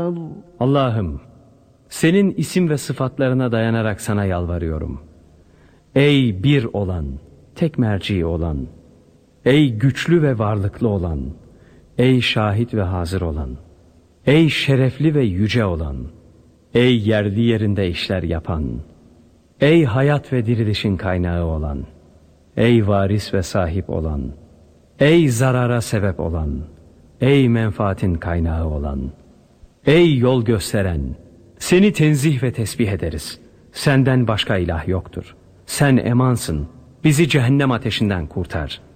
Allah'ım, senin isim ve sıfatlarına dayanarak sana yalvarıyorum. Ey bir olan, tek merci olan, ey güçlü ve varlıklı olan, ey şahit ve hazır olan, ey şerefli ve yüce olan, ey yerli yerinde işler yapan, ey hayat ve dirilişin kaynağı olan, ey varis ve sahip olan, ey zarara sebep olan, ey menfaatin kaynağı olan, ey yol gösteren, seni tenzih ve tesbih ederiz. Senden başka ilah yoktur. Sen emansın, bizi cehennem ateşinden kurtar.